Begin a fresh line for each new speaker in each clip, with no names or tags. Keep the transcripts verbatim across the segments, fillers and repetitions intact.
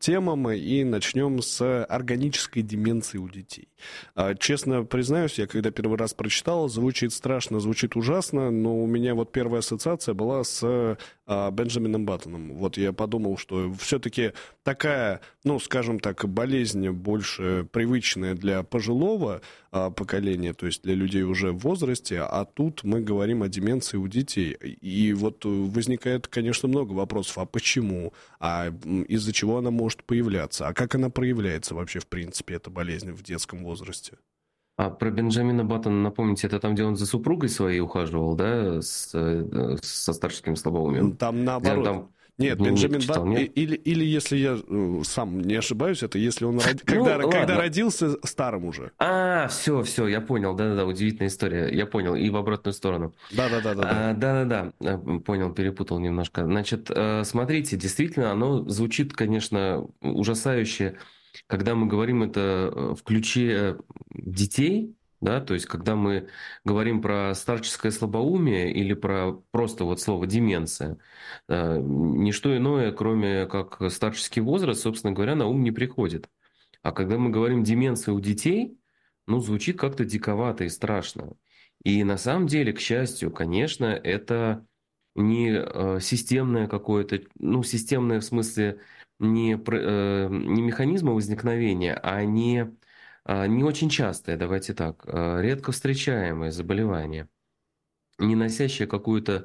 темам и начнем с органической деменции у детей. Честно признаюсь, я когда первый раз прочитал, звучит страшно, звучит ужасно, но у меня вот первая ассоциация была с Бенджамином Баттоном. Вот я подумал, что все-таки такая, ну, скажем так, болезнь больше привычная для пожилого поколения, то есть для людей уже в возрасте, а тут мы говорим о деменции у детей. И вот возникает, конечно, много вопросов. А почему? А из-за чего она может появляться? А как она проявляется вообще, в принципе, эта болезнь в детском возрасте?
А про Бенджамина Баттона напомните, это там, где он за супругой своей ухаживал, да, с, э, со старческим слабоумием?
Там
Где он
наоборот.
там
Нет,
дневник
Бенджамин
читал,
Баттон,
нет?
или, или если я э, сам не ошибаюсь, это если он, род...
Ну,
когда, когда
ладно.
родился старым уже.
А, все, все, я понял, да-да-да, удивительная история, я понял, и в обратную сторону.
Да-да-да-да-да.
А, Да-да-да, э, понял, перепутал немножко. Значит, э, смотрите, действительно, оно звучит, конечно, ужасающе, когда мы говорим это э, в ключе детей, да, то есть когда мы говорим про старческое слабоумие или про просто вот слово деменция, э, ничто иное, кроме как старческий возраст, собственно говоря, на ум не приходит. А когда мы говорим деменция у детей, ну, звучит как-то диковато и страшно. И на самом деле, к счастью, конечно, это не э, системное какое-то, ну, системное в смысле не, про- э, не механизма возникновения, а не, а, не очень частое, давайте так, э, редко встречаемое заболевание, не носящее какую-то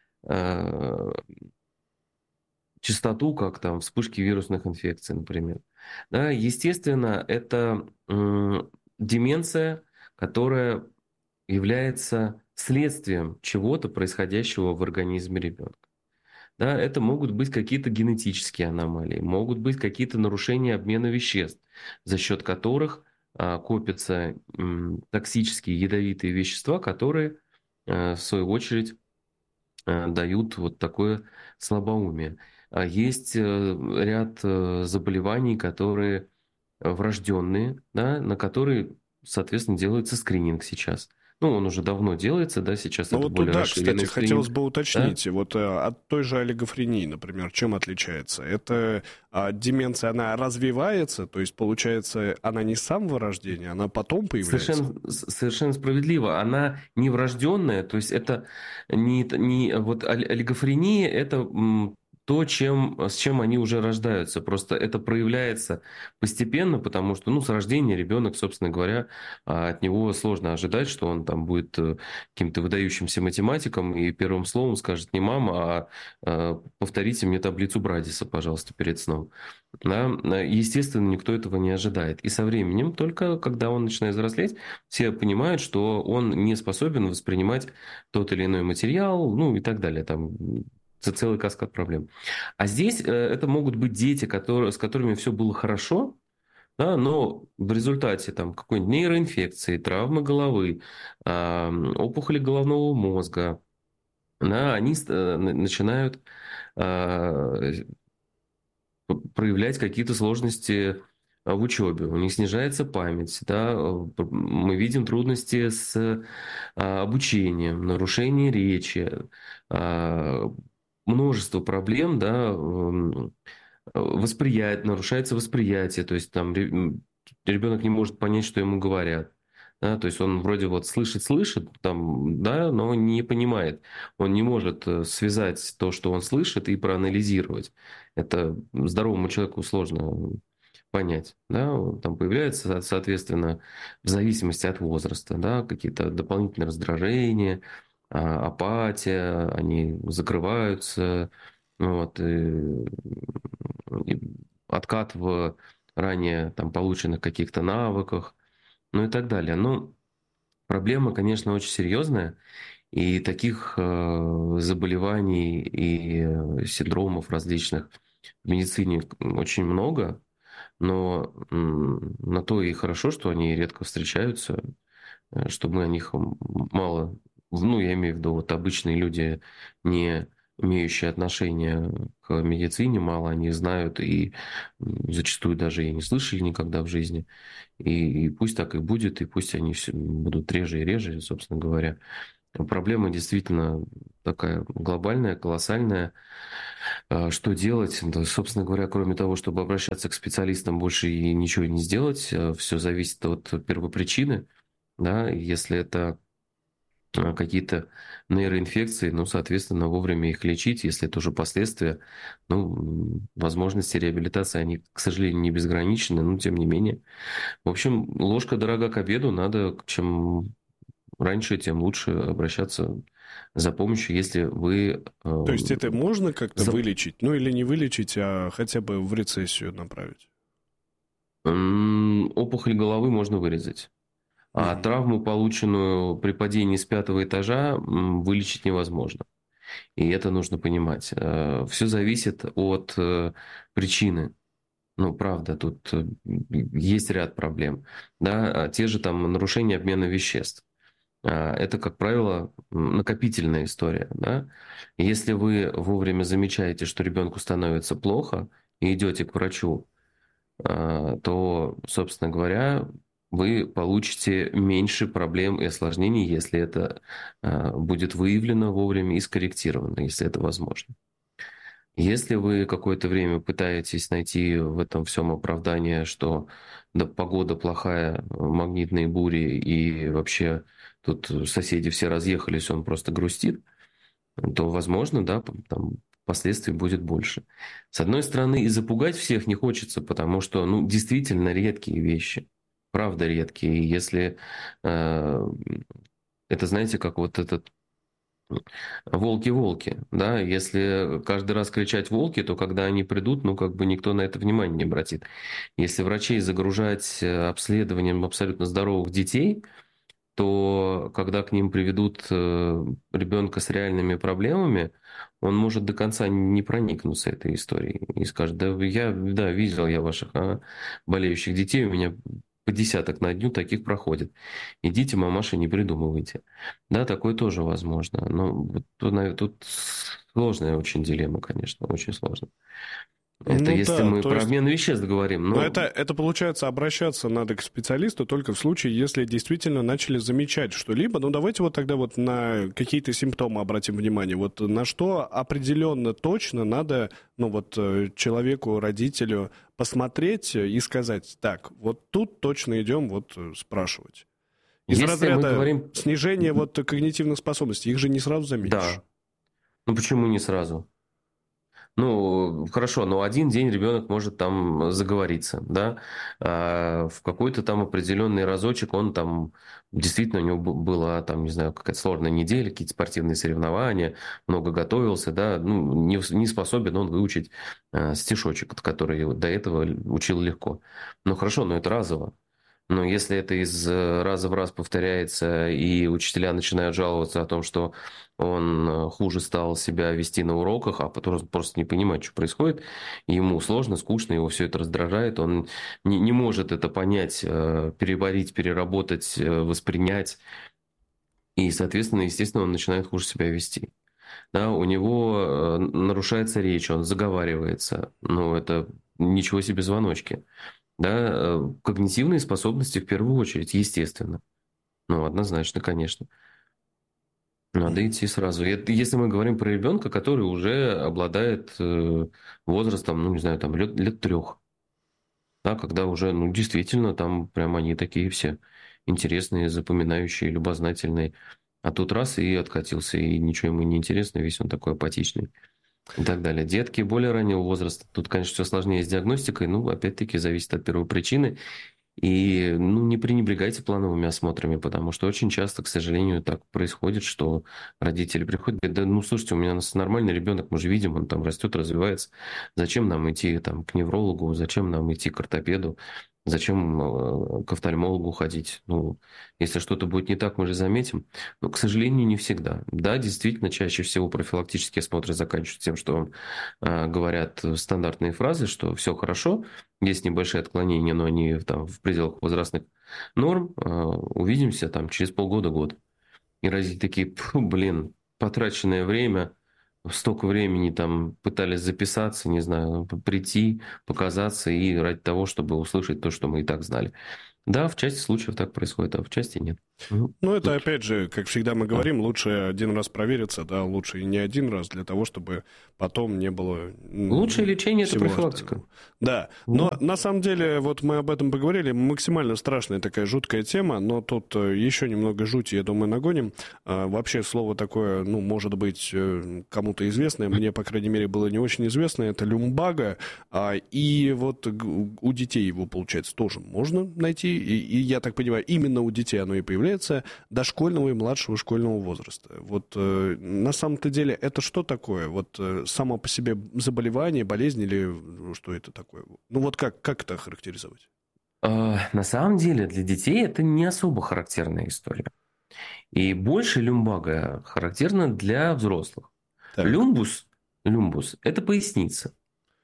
э, частоту, как там вспышки вирусных инфекций, например. Да, естественно, это м, деменция, которая является следствием чего-то происходящего в организме ребенка. Да, это могут быть какие-то генетические аномалии, могут быть какие-то нарушения обмена веществ, за счет которых а, копятся м, токсические ядовитые вещества, которые, а, в свою очередь, а, дают вот такое слабоумие. А есть э, ряд э, заболеваний, которые врожденные, да, на которые, соответственно, делается скрининг сейчас. Ну, он уже давно делается, да, сейчас
Ну
это
вот тут,
более
да,
расширенный
кстати, хотелось
скрининг,
бы
да.
уточнить, вот э, от той же олигофрении, например, чем отличается? Это а, деменция, она развивается, то есть, получается, она не с самого рождения, она потом появляется?
Совершенно, с- совершенно справедливо. Она не врожденная, то есть это не, не вот оль- олигофрения, это м, то, чем, с чем они уже рождаются. Просто это проявляется постепенно, потому что, ну, с рождения ребенок, собственно говоря, а, от него сложно ожидать, что он там будет э, каким-то выдающимся математиком и первым словом скажет не мама, а э, повторите мне таблицу Брадиса, пожалуйста, перед сном. Да, э, естественно, никто этого не ожидает. И со временем, только когда он начинает взрослеть, все понимают, что он не способен воспринимать тот или иной материал, ну и так далее. Там ц- целый каскад проблем. А здесь э, это могут быть дети, которые, с которыми все было хорошо, да, но в результате там, какой-нибудь нейроинфекции, травмы головы, а, опухоли головного мозга, да, они ст- э, на- начинают а, проявлять какие-то сложности а, в учебе, у них снижается память, да, э, мы видим трудности с а, обучением, нарушение речи, а, множество проблем, да, м, восприятие, нарушается восприятие, то есть там ребенок не может понять, что ему говорят. Да, то есть он вроде вот слышит, слышит, там, да, но не понимает. Он не может э, связать то, что он слышит, и проанализировать. Это здоровому человеку сложно понять. Да? Там появляется, со- соответственно, в зависимости от возраста, да, какие-то дополнительные раздражения, а, апатия, они закрываются, вот, и, и откат в ранее там, полученных каких-то навыках, ну и так далее. Но проблема, конечно, очень серьезная, и таких э, заболеваний и э, синдромов различных в медицине очень много, но м, на то и хорошо, что они редко встречаются, э, что мы о них м- мало, ну, я имею в виду, вот обычные люди, не имеющие отношения к медицине, мало они знают и м, зачастую даже и не слышали никогда в жизни. И, и пусть так и будет, и пусть они всё будут реже и реже, собственно говоря. Проблема действительно такая глобальная, колоссальная. А, Что делать? Да, собственно говоря, кроме того, чтобы обращаться к специалистам, больше и ничего не сделать. Все зависит от первопричины. Да? Если это а, какие-то нейроинфекции, ну, соответственно, вовремя их лечить. Если это уже последствия, ну, м, возможности реабилитации, они, к сожалению, не безграничны, но тем не менее. В общем, ложка дорога к обеду, надо чем раньше, тем лучше обращаться за помощью, если вы
То есть
эм,
это можно как-то
за-
вылечить? Ну или не вылечить, а хотя бы в рецессию направить?
м, опухоль головы можно вырезать. А
Мгм.
травму, полученную при падении с пятого этажа, м, вылечить невозможно. И это нужно понимать. Все зависит от э, причины. Ну, правда, тут э, есть ряд проблем. Да, а те же там нарушения обмена веществ. А, Это, как правило, м, накопительная история. Да? Если вы вовремя замечаете, что ребенку становится плохо, и идете к врачу, а, то, собственно говоря, вы получите меньше проблем и осложнений, если это а, будет выявлено вовремя и скорректировано, если это возможно. Если вы какое-то время пытаетесь найти в этом всем оправдание, что да, погода плохая, магнитные бури и вообще тут соседи все разъехались, он просто грустит, то, возможно, да, п- там последствий будет больше. С одной стороны, и запугать всех не хочется, потому что, ну, действительно редкие вещи. Правда редкие. И Если э, это, знаете, как вот этот волки-волки, да, если каждый раз кричать волки, то когда они придут, ну, как бы никто на это внимание не обратит. Если врачей загружать э, обследованием абсолютно здоровых детей, то когда к ним приведут э, ребенка с реальными проблемами, он может до конца не проникнуться этой историей и скажет: да, я, да, видел я ваших а, болеющих детей, у меня по десяток на дню таких проходит. Идите, мамаша, не придумывайте. Да, такое тоже возможно. Но вот тут, на- тут сложная очень дилемма, конечно, очень сложно. Это
Ну
если
да,
мы
то
про
есть,
обмен веществ говорим.
но
Но
это, это получается обращаться надо к специалисту только в случае, если действительно начали замечать что-либо. Ну давайте вот тогда вот на какие-то симптомы обратим внимание. Вот на что определенно точно надо, ну вот э, человеку, родителю посмотреть и сказать: так, вот тут точно идем вот э, спрашивать. Из
если мы
разряда
говорим...
снижения вот когнитивных способностей, их же не сразу заметишь.
Да, ну почему не сразу? Ну, хорошо, но один день ребенок может там заговориться, да, а в какой-то там определенный разочек он там, действительно, у него б- была там, не знаю, какая-то сложная неделя, какие-то спортивные соревнования, много готовился, да, ну, не, в- не способен он выучить а, стишочек, который вот до этого учил легко. Ну, хорошо, но это разово. Но если это из э, раза в раз повторяется, и учителя начинают жаловаться о том, что он э, хуже стал себя вести на уроках, а потом просто не понимает, что происходит, и ему сложно, скучно, его все это раздражает, он не, не может это понять, э, переварить, переработать, э, воспринять, и, соответственно, естественно, он начинает хуже себя вести. Да, у него э, нарушается речь, он заговаривается, ну, это ничего себе звоночки. Да, э, когнитивные способности в первую очередь, естественно. Ну, однозначно, конечно. Надо
Мгм.
идти сразу. И это если мы говорим про ребенка, который уже обладает э, возрастом, ну, не знаю, там, лет, лет трех. Да, когда уже, ну, действительно, там прям они такие все интересные, запоминающие, любознательные. А тут раз и откатился, и ничего ему не интересно, весь он такой апатичный и так далее. Детки более раннего возраста, тут, конечно, все сложнее с диагностикой, ну, опять-таки, зависит от первопричины. И ну, не пренебрегайте плановыми осмотрами, потому что очень часто, к сожалению, так происходит, что родители приходят и говорят: да ну слушайте, у меня нас нормальный ребенок, мы же видим, он там растет, развивается. Зачем нам идти там, к неврологу, зачем нам идти к ортопеду, зачем э, к офтальмологу ходить? Ну, если что-то будет не так, мы же заметим. Но, к сожалению, не всегда. Да, действительно, чаще всего профилактические осмотры заканчиваются тем, что вам э, говорят стандартные фразы, что все хорошо, есть небольшие отклонения, но они там в пределах возрастных норм. А, Увидимся там через полгода-год. И родители такие: «Пфу, блин, потраченное время, столько времени там пытались записаться, не знаю, п- прийти, показаться и ради того, чтобы услышать то, что мы и так знали». Да, в части случаев так происходит, а в части нет. Мгм.
Ну, это,
Тут,
опять же, как всегда мы
да.
говорим, лучше один раз провериться, да, лучше и не один раз, для того, чтобы потом не было
Лучшее
м,
лечение– это
всего
профилактика.
остального. Да,
Да.
но на самом деле, вот мы об этом поговорили, максимально страшная такая жуткая тема, но тут э, еще немного жути, я думаю, нагоним. А, вообще слово такое, ну, может быть, э, кому-то известное, мне, по крайней мере, было не очень известно, это люмбага, а, и вот г- у детей его, получается, тоже можно найти, и, и я так понимаю, именно у детей оно и появляется, дошкольного и младшего школьного возраста. Вот э, на самом-то деле это что такое? Вот э, само по себе заболевание, болезнь или ну, что это такое? Ну вот как, как это характеризовать?
А, На самом деле для детей это не особо характерная история. И больше люмбага характерна для взрослых.
Так,
Люмбус, люмбус– это поясница.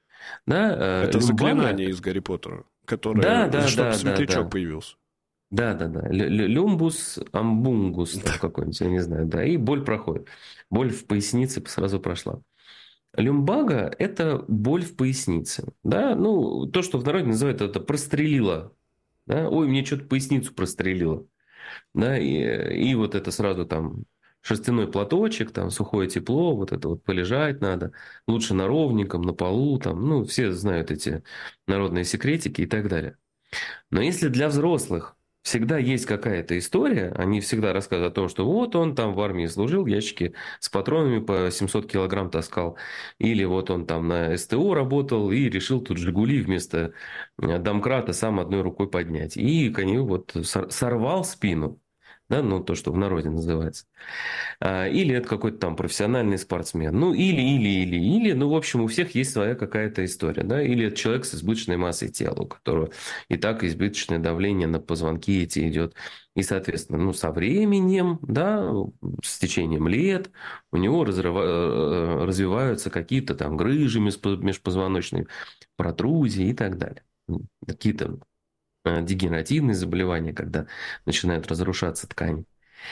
Да, э,
это
люмбага,
заклинание из Гарри Поттера,
да,
которое,
да,
чтобы
да, да,
светлячок
да.
появился.
Да, да, да. Лю- лю- Люмбус, амбунгус там какой-нибудь, я не знаю, да. И боль проходит. Боль в пояснице сразу прошла. Люмбага– это боль в пояснице. Да? Ну, то, что в народе называют это прострелило. Да? Ой, мне что-то поясницу прострелило. Да? И, и вот это сразу там шерстяной платочек, там сухое тепло, вот это вот полежать надо. Лучше на ровненьком, на полу. Там, ну, все знают эти народные секретики и так далее. Но если для взрослых всегда есть какая-то история, они всегда рассказывают о том, что вот он там в армии служил, ящики с патронами по семьсот килограмм таскал, или вот он там на СТО работал и решил тут «Жигули» вместо э, домкрата сам одной рукой поднять. И коню вот сор- сорвал спину. Да, ну, то, что в народе называется. А, Или это какой-то там профессиональный спортсмен. Ну, или, или, или, или. Ну, в общем, у всех есть своя какая-то история. Да? Или это человек с избыточной массой тела, у которого и так избыточное давление на позвонки эти идет. И, соответственно, ну, со временем, да, с течением лет у него разрыва- э, развиваются какие-то там грыжи межпо- межпозвоночные, протрузии и так далее. Какие-то э, дегенеративные заболевания, когда начинают разрушаться ткани.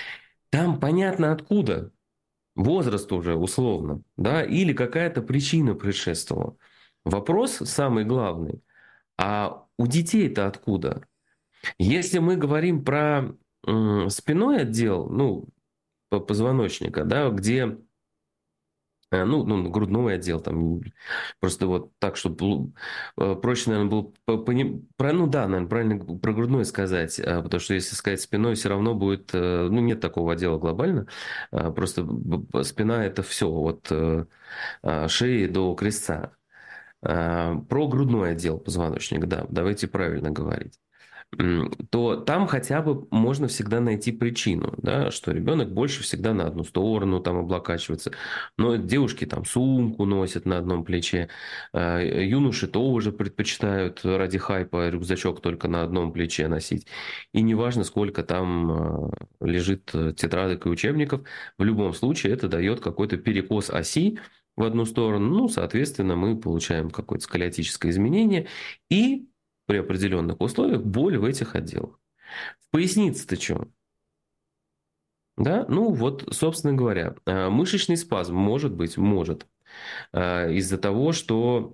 Там понятно откуда. Возраст уже условно, да, или какая-то причина предшествовала. Вопрос самый главный, а у детей-то откуда? Если мы говорим про м, спинной отдел, ну, по- позвоночника, да, где Э, Ну, ну, грудной отдел там. Просто вот так, чтобы э, проще, наверное, было по- пони- про, ну да, наверное, правильно про грудной сказать, а, потому что если сказать спиной, все равно будет, э, ну, нет такого отдела глобально, а, просто б- б- спина это все, от э, а, шеи до крестца. А, Про грудной отдел позвоночника, да, давайте правильно говорить, м, то там хотя бы можно всегда найти причину, да, что ребенок больше всегда на одну сторону там облокачивается. Но девушки там сумку носят на одном плече, а, юноши тоже предпочитают ради хайпа рюкзачок только на одном плече носить. И неважно, сколько там а, лежит э, тетрадок и учебников, в любом случае это дает какой-то перекос оси в одну сторону. Ну, соответственно, мы получаем какое-то сколиотическое изменение и при определенных условиях боль в этих отделах. В пояснице-то что? Да, ну вот, собственно говоря, э, мышечный спазм может быть, может, э, из-за того, что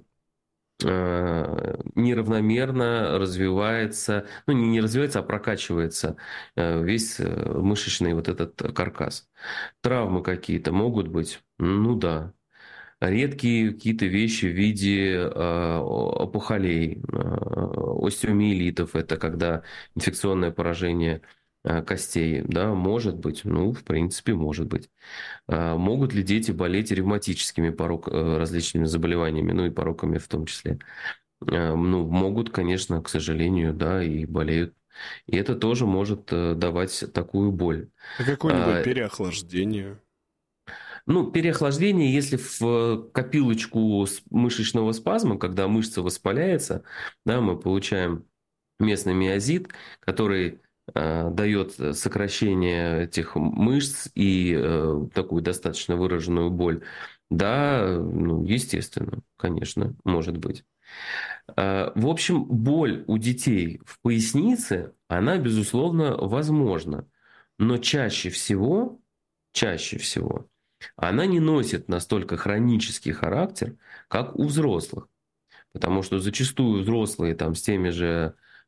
э, неравномерно развивается, ну не не развивается, а прокачивается э, весь э, мышечный вот этот каркас. Травмы какие-то могут быть? Ну да. Редкие какие-то вещи в виде э, опухолей, э, остеомиелитов, это когда инфекционное поражение э, костей, да, может быть, ну, в принципе, может быть. А могут ли дети болеть ревматическими порок, э, различными заболеваниями, ну и пороками в том числе? Э, ну, могут, конечно, к сожалению, да, и болеют. И это тоже может э, давать такую боль.
А какое-нибудь
А,
переохлаждение?
Ну, переохлаждение, если в э, копилочку с- мышечного спазма, когда мышца воспаляется, да, мы получаем местный миозит, который э, дает сокращение этих мышц и э, такую достаточно выраженную боль. Да, ну, естественно, конечно, может быть. Э, В общем, боль у детей в пояснице, она, безусловно, возможна. Но чаще всего, чаще всего, она не носит настолько хронический характер, как у взрослых. Потому что зачастую взрослые там с теми же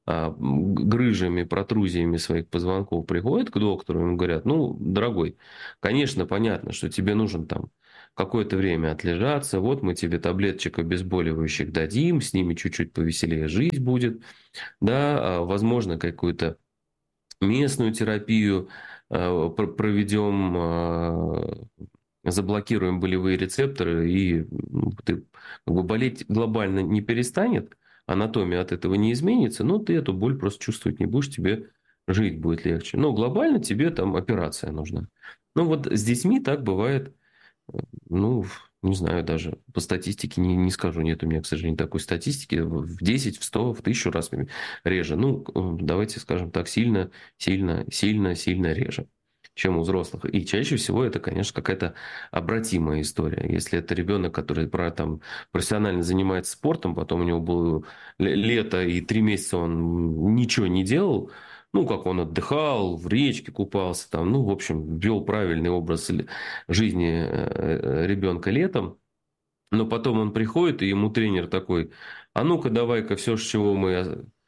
а, грыжами, протрузиями своих позвонков приходят к доктору, ему говорят: ну, дорогой, конечно, понятно, что тебе нужен там какое-то время отлежаться, вот мы тебе таблеточек обезболивающих дадим, с ними чуть-чуть повеселее жить будет, да, а, возможно, какую-то местную терапию а, пр- проведем, а, заблокируем болевые рецепторы, и ну, ты как бы болеть глобально не перестанет, анатомия от этого не изменится, но ты эту боль просто чувствовать не будешь, тебе жить будет легче. Но глобально тебе там операция нужна. Ну вот с детьми так бывает, ну, не знаю, даже по статистике не, не скажу, нет у меня, к сожалению, такой статистики, в десять, в сто, в тысячу раз реже. Ну, давайте скажем так, сильно, сильно, сильно, сильно реже, чем у взрослых. И чаще всего это, конечно, какая-то обратимая история. Если это ребенок, который про, там, профессионально занимается спортом, потом у него было лето и три месяца он ничего не делал, ну, как он отдыхал, в речке купался, там, ну, в общем, вел правильный образ жизни э, ребенка летом, но потом он приходит, и ему тренер такой: а ну-ка, давай-ка все, с чего мы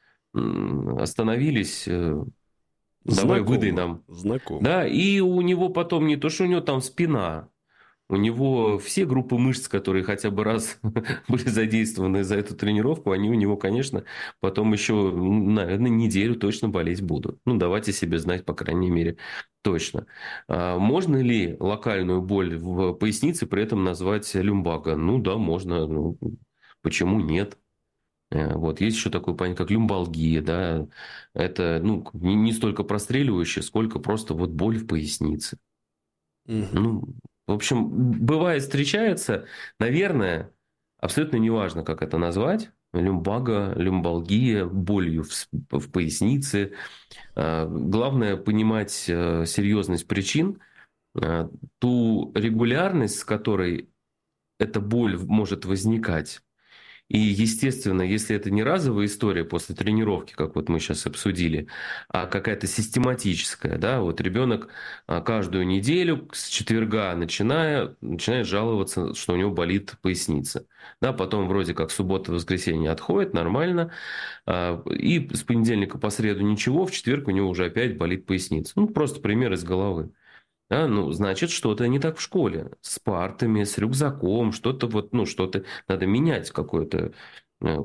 э, остановились, э, давай выдай
Знакомо,
нам.
знакомо.
Да, и у него потом не то, что у него там спина, у него все группы мышц, которые хотя бы раз были задействованы за эту тренировку, они у него, конечно, потом еще, наверное, неделю точно болеть будут. Ну, давайте себе знать, по крайней мере, точно. А можно ли локальную боль в пояснице при этом назвать люмбаго? Ну, да, можно. Ну, почему нет? Э, Вот. Есть еще такое понятие, как люмбалгия. Да? Это ну, не не столько простреливающее, сколько просто вот боль в пояснице.
Мгм.
Ну, в общем, бывает, встречается, наверное, абсолютно неважно, как это назвать. Люмбага, люмбалгия, болью в, с- в пояснице. А, Главное понимать э, серьезность причин, а, ту регулярность, с которой эта боль может возникать. И, естественно, если это не разовая история после тренировки, как вот мы сейчас обсудили, а какая-то систематическая, да, вот ребенок а, каждую неделю с четверга начиная, начинает жаловаться, что у него болит поясница. Да, потом вроде как суббота, воскресенье отходит, нормально, а, и с понедельника по среду ничего, в четверг у него уже опять болит поясница. Ну, просто пример из головы. Да, ну, значит, что-то не так в школе. С партами, с рюкзаком, что-то вот, ну, что-то надо менять, какой-то э,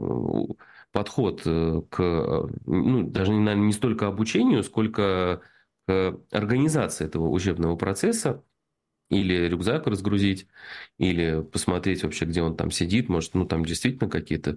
подход э, к, э, ну, даже, наверное, не столько обучению, сколько к организации этого учебного процесса. Или рюкзак разгрузить, или посмотреть вообще, где он там сидит. Может, ну, там действительно какие-то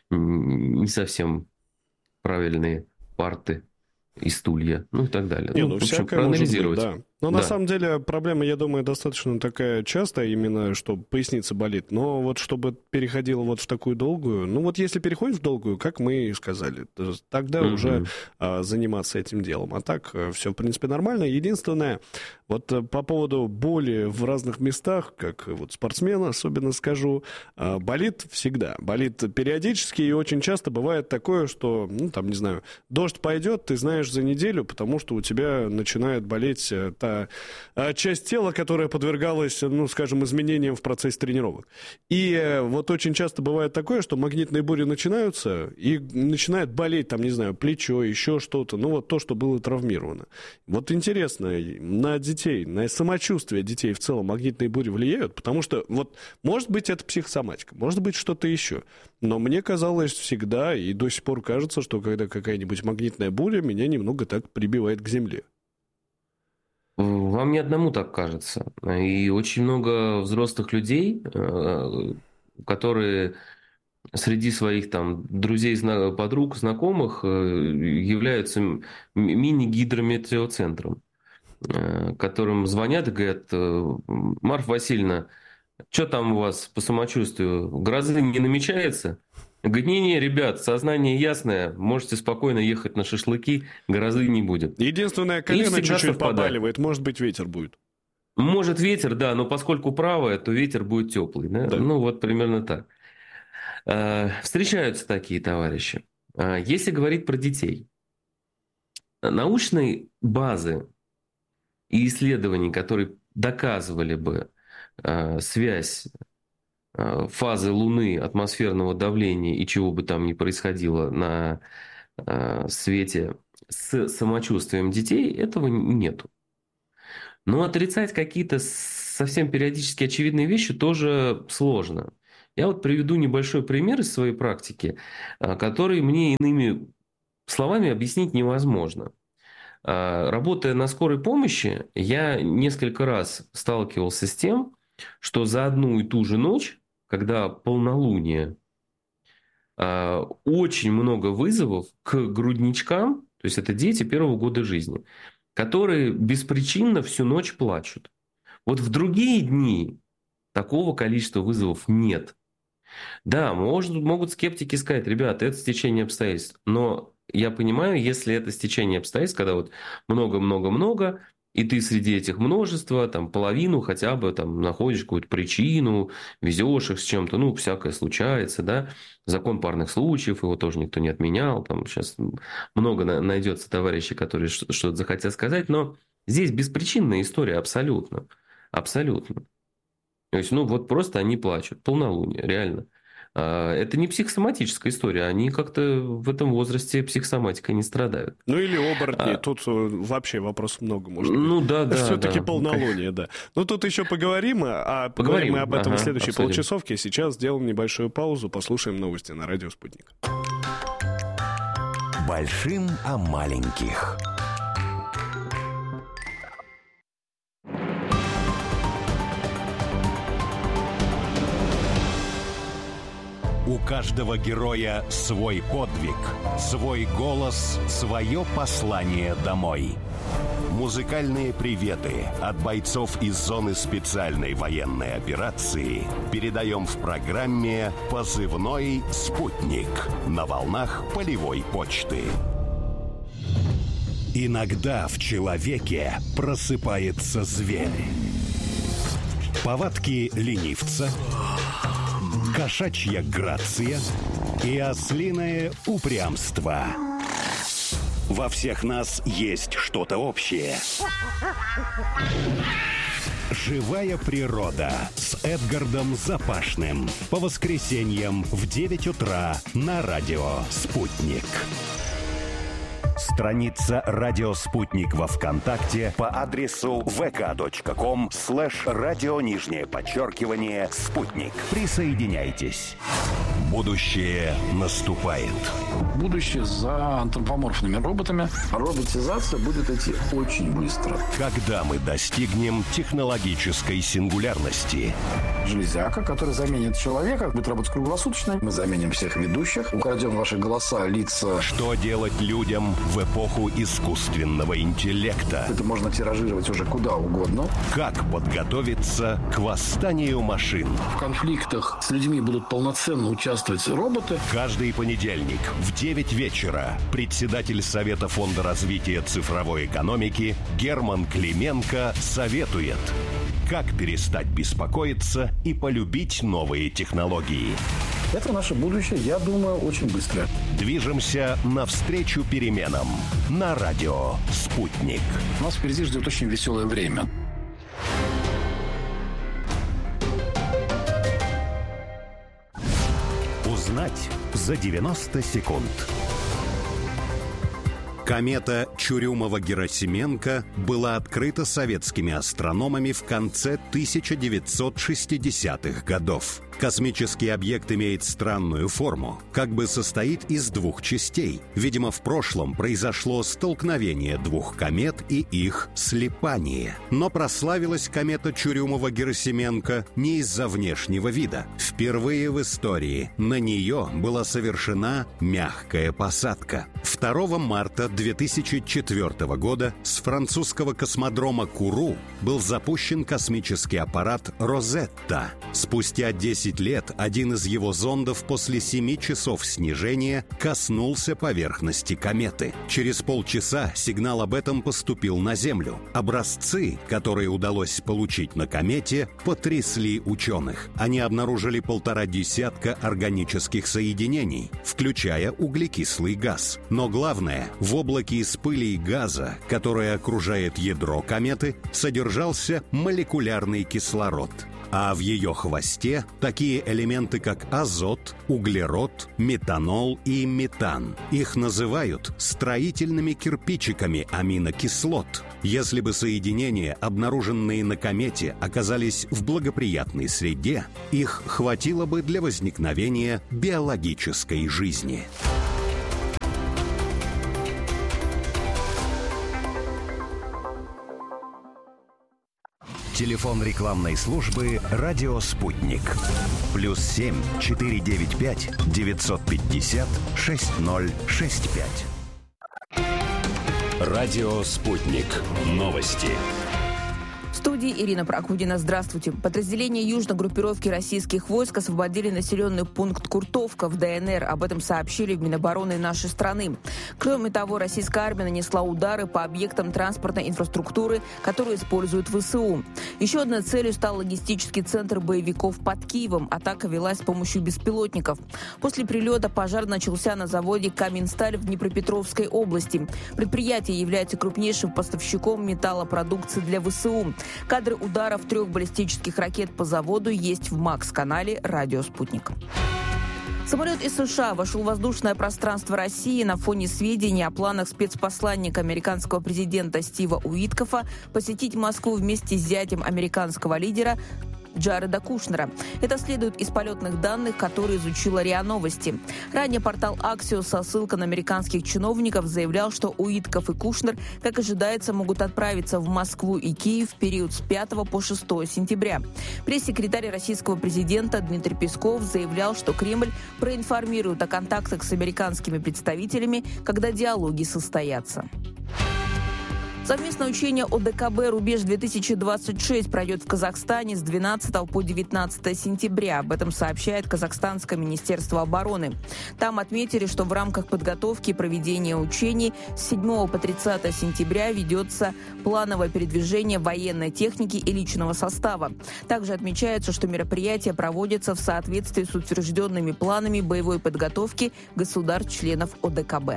м, не совсем правильные парты и стулья, ну, и так далее.
Не,
Ну,
ну
в общем,
всякое может быть,
проанализировать.
да. Но на
Да.
самом деле проблема, я думаю, достаточно такая частая, именно что поясница болит. Но вот чтобы переходила вот в такую долгую, ну вот если переходит в долгую, как мы и сказали, то тогда уже
Мгм.
а, заниматься этим делом. А так все, в принципе, нормально. Единственное, вот э, по поводу боли в разных местах, как вот спортсмен особенно скажу, а, болит всегда. Болит периодически, и очень часто бывает такое, что, ну там, не знаю, дождь пойдет, ты знаешь за неделю, потому что у тебя начинает болеть э, та э, часть тела, которая подвергалась, ну, скажем, изменениям в процессе тренировок. И э, вот очень часто бывает такое, что магнитные бури начинаются, и начинает болеть, там, не знаю, плечо, еще что-то, ну, вот то, что было травмировано. Вот интересно, на детей, на самочувствие детей в целом магнитные бури влияют, потому что, вот, может быть, это психосоматика, может быть, что-то еще. Но мне казалось всегда, и до сих пор кажется, что когда какая-нибудь магнитная буря, меня немного так прибивает к земле.
Вам не одному так кажется. И очень много взрослых людей, э, которые среди своих там друзей, зна- подруг, знакомых э, являются м- мини-гидрометеоцентром, э, которым звонят и говорят: э, Марфа Васильевна, что там у вас по самочувствию? Грозы не намечается? Говорит: не-не, ребят, сознание ясное, можете спокойно ехать на шашлыки, грозы не будет.
Единственное,
И
колено
всегда
чуть-чуть
совпадает.
побаливает, может быть, ветер будет.
Может ветер, да, но поскольку правое, то ветер будет теплый. Да?
Да.
Ну, вот примерно так. Э, Встречаются такие товарищи. Э, Если говорить про детей, научной базы и исследований, которые доказывали бы э, связь э, фазы Луны, атмосферного давления и чего бы там ни происходило на э, свете с самочувствием детей, этого нету. Но отрицать какие-то совсем периодически очевидные вещи тоже сложно. Я вот приведу небольшой пример из своей практики, э, который мне иными словами объяснить невозможно. Э, Работая на скорой помощи, я несколько раз сталкивался с тем, что за одну и ту же ночь, когда полнолуние, э, очень много вызовов к грудничкам, то есть это дети первого года жизни, которые беспричинно всю ночь плачут. Вот в другие дни такого количества вызовов нет. Да, может, могут скептики сказать: ребята, это стечение обстоятельств. Но я понимаю, если это стечение обстоятельств, когда вот много-много-много, и ты среди этих множества, там, половину хотя бы там находишь какую-то причину, везешь их с чем-то, ну, всякое случается, да. Закон парных случаев, его тоже никто не отменял. Там сейчас много найдется товарищей, которые что-то захотят сказать, но здесь беспричинная история абсолютно. Абсолютно. То есть, ну, вот просто они плачут. Полнолуние, реально. Это не психосоматическая история. Они как-то в этом возрасте психосоматикой не страдают.
Ну, или оборотни. А... Тут вообще вопросов много, может быть.
Ну, да, да.
Все-таки
да.
полнолуние, да. Ну, тут еще поговорим, а поговорим, поговорим мы об этом ага, в следующей обсудим. Полчасовке. Сейчас сделаем небольшую паузу, послушаем новости на радио «Спутник».
Большим о маленьких. У каждого героя свой подвиг, свой голос, свое послание домой. Музыкальные приветы от бойцов из зоны специальной военной операции передаем в программе «Позывной «Спутник» на волнах полевой почты. Иногда в человеке просыпается зверь. Повадки ленивца, кошачья грация и ослиное упрямство. Во всех нас есть что-то общее. «Живая природа» с Эдгардом Запашным. По воскресеньям в девять утра на радио «Спутник». Страница «Радио Спутник» во ВКонтакте по адресу vk.com слэш радио нижнее подчеркивание «Спутник». Присоединяйтесь. Будущее наступает.
Будущее за антропоморфными роботами. Роботизация будет идти очень быстро.
Когда мы достигнем технологической сингулярности?
Железяка, которая заменит человека, будет работать круглосуточно. Мы заменим всех ведущих, украдем ваши голоса, лица.
Что делать людям в эпоху искусственного интеллекта?
Это можно тиражировать уже куда угодно.
Как подготовиться к восстанию машин?
В конфликтах с людьми будут полноценно участвовать роботы.
Каждый понедельник в девять вечера председатель Совета Фонда развития цифровой экономики Герман Клименко советует, как перестать беспокоиться и полюбить новые технологии.
Это наше будущее, я думаю, очень быстро.
Движемся навстречу переменам на радио «Спутник».
Нас впереди ждет очень веселое время.
Узнать за девяносто секунд. Комета Чурюмова-Герасименко была открыта советскими астрономами в конце тысяча девятьсот шестидесятых годов. Космический объект имеет странную форму, как бы состоит из двух частей. Видимо, в прошлом произошло столкновение двух комет и их слипание. Но прославилась комета Чурюмова-Герасименко не из-за внешнего вида. Впервые в истории на нее была совершена мягкая посадка. второго марта две тысячи четвёртого года с французского космодрома Куру был запущен космический аппарат «Розетта». Спустя десять лет один из его зондов после семи часов снижения коснулся поверхности кометы. Через полчаса сигнал об этом поступил на Землю. Образцы, которые удалось получить на комете, потрясли ученых. Они обнаружили полтора десятка органических соединений, включая углекислый газ. Но главное, в облаке из пыли и газа, которое окружает ядро кометы, содержался молекулярный кислород. А в ее хвосте такие элементы, как азот, углерод, метанол и метан. Их называют строительными кирпичиками аминокислот. Если бы соединения, обнаруженные на комете, оказались в благоприятной среде, их хватило бы для возникновения биологической жизни. Телефон рекламной службы «Радио Спутник». Плюс семь четыре девять пять девятьсот пятьдесят шесть ноль шесть пять.
Радио «Спутник». Новости.
В студии Ирина Прокудина. Здравствуйте. Подразделения южной группировки российских войск освободили населенный пункт Куртовка в ДНР. Об этом сообщили в Минобороны нашей страны. Кроме того, российская армия нанесла удары по объектам транспортной инфраструктуры, которые используют ВСУ. Еще одной целью стал логистический центр боевиков под Киевом. Атака велась с помощью беспилотников. После прилета пожар начался на заводе «Каменсталь» в Днепропетровской области. Предприятие является крупнейшим поставщиком металлопродукции для ВСУ. Кадры ударов трех баллистических ракет по заводу есть в МАКС-канале «Радио Спутник». Самолет из США вошел в воздушное пространство России на фоне сведений о планах спецпосланника американского президента Стива Уиткофа посетить Москву вместе с зятем американского лидера Джареда Кушнера. Это следует из полетных данных, которые изучила РИА Новости. Ранее портал Axios со ссылкой на американских чиновников заявлял, что Уиткоф и Кушнер, как ожидается, могут отправиться в Москву и Киев в период с пятого по шестое сентября. Пресс-секретарь российского президента Дмитрий Песков заявлял, что Кремль проинформирует о контактах с американскими представителями, когда диалоги состоятся. Совместное учение ОДКБ «Рубеж-две тысячи двадцать шесть» пройдет в Казахстане с двенадцатого по девятнадцатое сентября. Об этом сообщает Казахстанское министерство обороны. Там отметили, что в рамках подготовки и проведения учений с седьмого по тридцатое сентября ведется плановое передвижение военной техники и личного состава. Также отмечается, что мероприятие проводится в соответствии с утвержденными планами боевой подготовки государств-членов ОДКБ.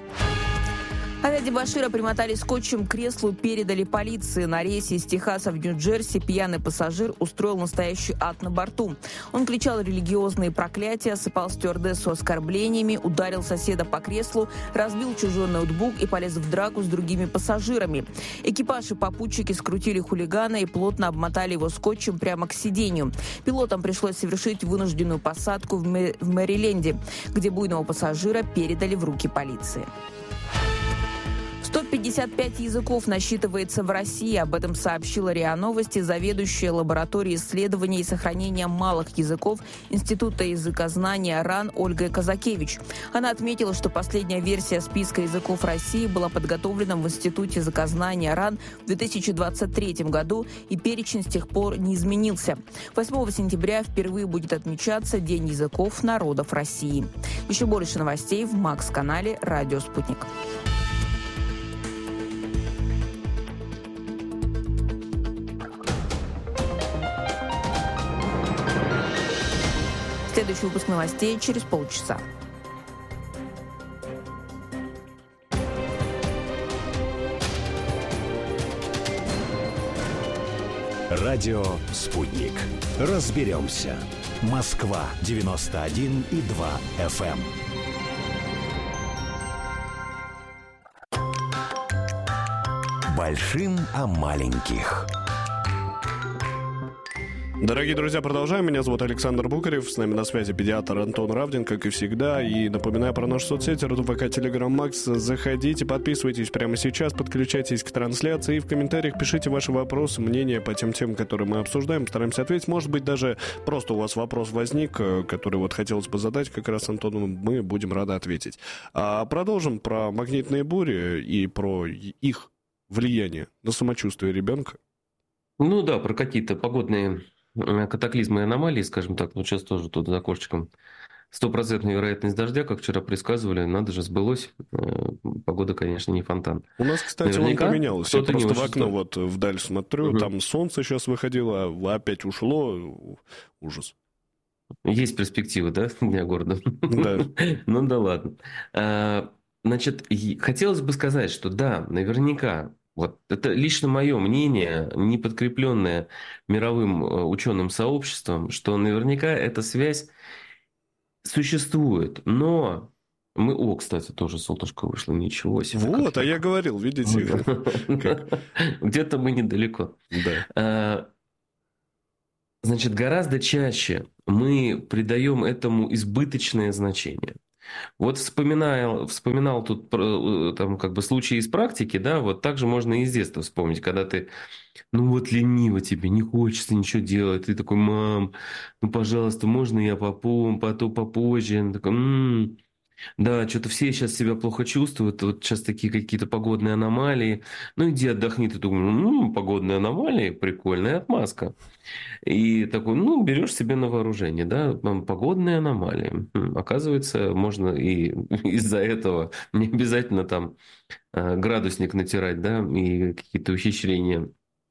Авиадебошира примотали скотчем к креслу, передали полиции. На рейсе из Техаса в Нью-Джерси пьяный пассажир устроил настоящий ад на борту. Он кричал религиозные проклятия, осыпал стюардессу оскорблениями, ударил соседа по креслу, разбил чужой ноутбук и полез в драку с другими пассажирами. Экипаж и попутчики скрутили хулигана и плотно обмотали его скотчем прямо к сиденью. Пилотам пришлось совершить вынужденную посадку в, Мэ- в Мэриленде, где буйного пассажира передали в руки полиции. сто пятьдесят пять языков насчитывается в России. Об этом сообщила РИА Новости заведующая лабораторией исследований и сохранения малых языков Института языкознания РАН Ольга Казакевич. Она отметила, что последняя версия списка языков России была подготовлена в Институте языкознания РАН в две тысячи двадцать третьем году, и перечень с тех пор не изменился. восьмого сентября впервые будет отмечаться День языков народов России. Еще больше новостей в МАКС-канале «Радио Спутник». Следующий выпуск новостей через полчаса.
Радио «Спутник». Разберемся. Москва девяносто один и два эф эм. Большим о маленьких.
Дорогие друзья, продолжаем. Меня зовут Александр Букарев. С нами на связи педиатр Антон Равдин, как и всегда. И напоминаю про наши соцсети, РТВК, Телеграм, Макс. Заходите, подписывайтесь прямо сейчас, подключайтесь к трансляции. И в комментариях пишите ваши вопросы, мнения по тем темам, которые мы обсуждаем. Стараемся ответить. Может быть, даже просто у вас вопрос возник, который вот хотелось бы задать как раз Антону. Мы будем рады ответить. А продолжим про магнитные бури и про их влияние на самочувствие ребенка.
Ну да, про какие-то погодные катаклизмы и аномалии, скажем так. Вот сейчас тоже тут за окошечком стопроцентная вероятность дождя, как вчера предсказывали. Надо же, сбылось. Погода, конечно, не фонтан.
У нас, кстати, наверняка он поменялся. Я просто в окно вот вдаль смотрю, угу. Там солнце сейчас выходило, а опять ушло. Ужас.
Есть перспективы, да, Дня города?
Да.
Ну да ладно. Значит, хотелось бы сказать, что да, наверняка Вот это лично мое мнение, не подкрепленное мировым э, ученым сообществом, что наверняка эта связь существует. Но мы... О, кстати, тоже солнышко вышло. Ничего себе.
Вот, а я говорил, видите, как...
Где-то мы недалеко.
Да.
А, Значит, гораздо чаще мы придаем этому избыточное значение. Вот вспоминал, вспоминал тут про, там, как бы случаи из практики, да, вот так же можно и из детства вспомнить, когда ты, ну вот лениво тебе, не хочется ничего делать, ты такой: мам, ну пожалуйста, можно я попом, потом попозже, она такая: м-м, да, что-то все сейчас себя плохо чувствуют, вот сейчас такие какие-то погодные аномалии, ну иди отдохни, ты думаешь: ну погодные аномалии, прикольная отмазка. И такой, ну, берешь себе на вооружение, да, там погодные аномалии. Хм, Оказывается, можно и из-за этого не обязательно там э, градусник натирать, да, и какие-то ухищрения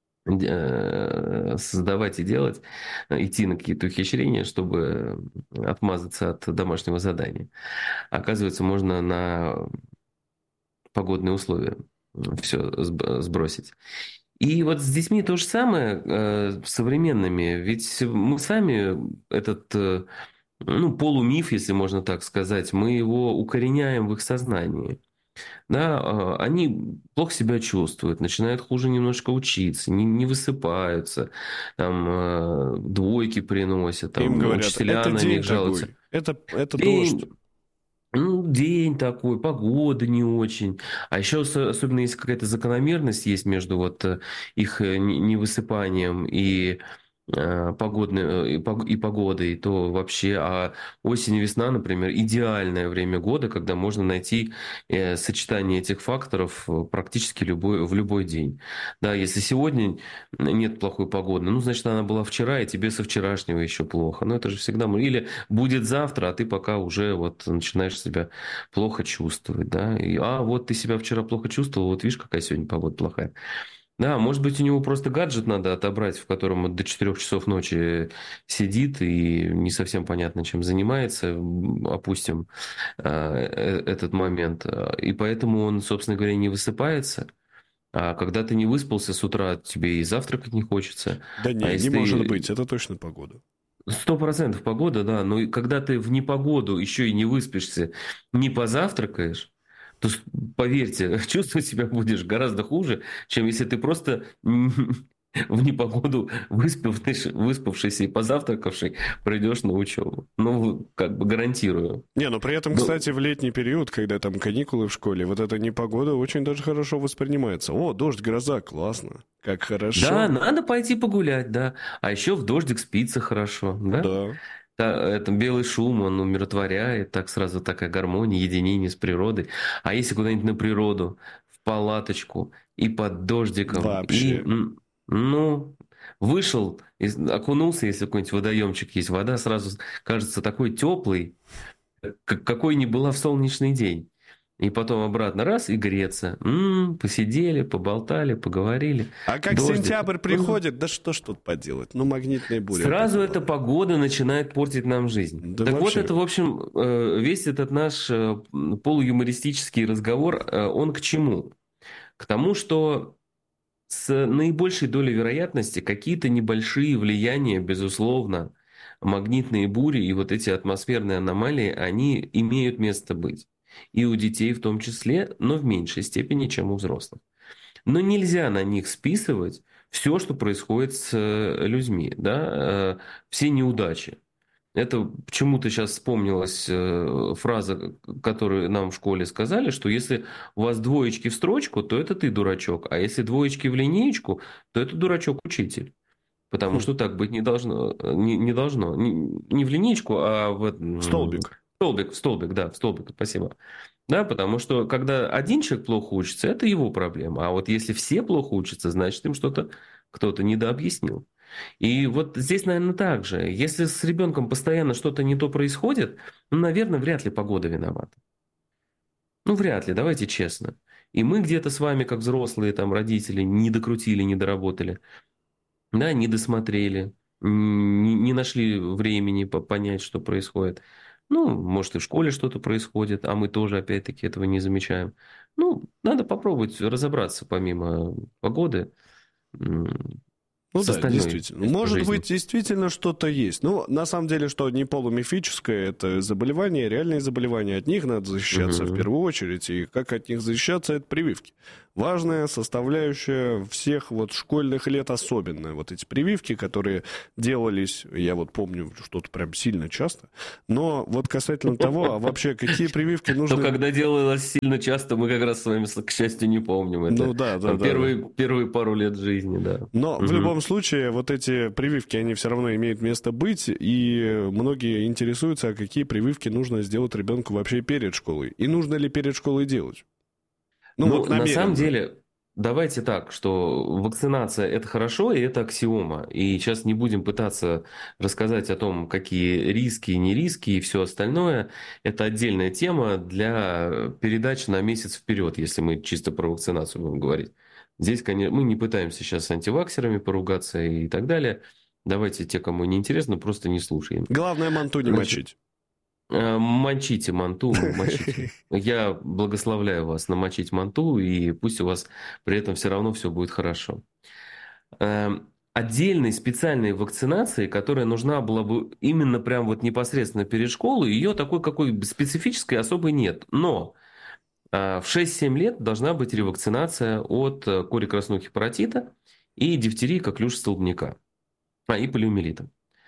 э, создавать и делать, э, идти на какие-то ухищрения, чтобы отмазаться от домашнего задания. Оказывается, можно на погодные условия все сбросить. И вот с детьми то же самое, э, с современными. Ведь мы сами этот, э, ну, полумиф, если можно так сказать, мы его укореняем в их сознании. Да, а, они плохо себя чувствуют, начинают хуже немножко учиться, не, не высыпаются, там, э, двойки приносят,
Им
там,
говорят,
учителя
это
на
день
них жалуются.
такой, это, это
День,
дождь.
ну, день такой, погода не очень. А еще ос- особенно если какая-то закономерность есть между вот э, их э, не- невысыпанием и э, погодной, э, и пог- и погодой, то вообще, а осень и весна, например, идеальное время года, когда можно найти э, сочетание этих факторов э, практически любой, в любой день. Да, если сегодня нет плохой погоды, ну, значит, она была вчера, и тебе со вчерашнего еще плохо. Ну, это же всегда... м- Или будет завтра, а ты пока уже вот начинаешь себя плохо чувствовать, да, и, а вот ты себя вчера плохо чувствовал, вот видишь, какая сегодня погода плохая. Да, может быть, у него просто гаджет надо отобрать, в котором он до четырёх часов ночи сидит и не совсем понятно, чем занимается, м, опустим э, э, этот момент. И поэтому он, собственно говоря, не высыпается. А когда ты не выспался с утра, тебе и завтракать не хочется.
Да
А
не, не
если
может
ты...
быть, это точно погода.
Сто процентов погода, да. Но и когда ты в непогоду еще и не выспишься, не позавтракаешь, то, с- поверьте, чувствовать себя будешь гораздо хуже, чем если ты просто в непогоду выспавшись, выспавшийся и позавтракавший придешь на учебу. Ну, как бы гарантирую.
Не, но при этом,
Ну,
кстати, в летний период, когда там каникулы в школе, вот эта непогода очень даже хорошо воспринимается. О, дождь, гроза, классно. Как хорошо.
да, надо пойти погулять, да. А еще в дождик спится хорошо, да?
Да.
Та- Это белый шум, он умиротворяет, так сразу такая гармония, единение с природой. А если куда-нибудь на природу, в палаточку, и под дождиком, и,
Вообще.
м, ну, вышел, из- окунулся, если какой-нибудь водоемчик есть, вода сразу кажется такой теплой, как- какой не была в солнечный день. И потом обратно раз и греться. М, посидели, поболтали, поговорили.
А как
Дождик.
сентябрь
М.
приходит, да что ж тут поделать? Ну, магнитная буря.
Сразу
опять
эта
была.
погода начинает портить нам жизнь.
Да
Так
вообще.
вот, это, в общем, э, весь этот наш э, полуюмористический разговор, э, он к чему? К тому, что с наибольшей долей вероятности какие-то небольшие влияния, безусловно, магнитные бури и вот эти атмосферные аномалии, они имеют место быть. И у детей в том числе, но в меньшей степени, чем у взрослых. Но нельзя на них списывать все, что происходит с э, людьми, да, э, все неудачи. Это почему-то сейчас вспомнилась э, фраза, которую нам в школе сказали, что если у вас двоечки в строчку, то это ты дурачок, а если двоечки в линеечку, то это дурачок-учитель. Потому
Хм.
что так быть не должно. э, Не, не должно. Не, не в линеечку, а в, м,
Столбик.
в столбик, в столбик, да, в столбик, спасибо. Да, потому что когда один человек плохо учится, это его проблема. А вот если все плохо учатся, значит им что-то кто-то недообъяснил. И вот здесь, наверное, так же. Если с ребенком постоянно что-то не то происходит, ну, наверное, вряд ли погода виновата. Ну, вряд ли, давайте честно. И мы где-то с вами, как взрослые там, родители, не докрутили, не доработали, да, не досмотрели, не, не нашли времени по- понять, что происходит. Ну, может, и в школе что-то происходит, а мы тоже, опять-таки, этого не замечаем. Ну, надо попробовать разобраться помимо погоды
Ну
с
да,
остальной
действительно. Может
жизнью.
быть, действительно что-то есть. Ну, на самом деле, что не полумифическое, это заболевания, реальные заболевания. От них надо защищаться
Угу.
в первую очередь. И как от них защищаться, это прививки. Важная составляющая всех вот школьных лет особенно. Вот эти прививки, которые делались, я вот помню, что-то прям сильно часто. Но вот касательно того, а вообще какие прививки нужны...
То, когда делалось сильно часто, мы как раз с вами, к счастью, не помним. Это
Ну да, да,
там
да,
первые,
да.
первые пару лет жизни, да.
Но
Угу.
в любом случае вот эти прививки, они все равно имеют место быть, и многие интересуются, а какие прививки нужно сделать ребенку вообще перед школой. И нужно ли перед школой делать? Ну,
Ну,
вот
на самом
намеренно.
деле, давайте так, что вакцинация – это хорошо, и это аксиома. И сейчас не будем пытаться рассказать о том, какие риски и не риски, и все остальное. Это отдельная тема для передач на месяц вперед, если мы чисто про вакцинацию будем говорить. Здесь, конечно, мы не пытаемся сейчас с антиваксерами поругаться и так далее. Давайте те, кому не интересно, просто не слушаем.
Главное манту не
Значит,
мочить.
Э, Мочите манту, мочите. Я благословляю вас намочить манту, и пусть у вас при этом все равно все будет хорошо. Э, Отдельной специальной вакцинации, которая нужна была бы именно прям вот непосредственно перед школой, ее такой какой специфической особой нет. Но э, в шесть-семь лет должна быть ревакцинация от э, кори красного паротита и дифтерии коклюша столбняка, а, и полиомиелита.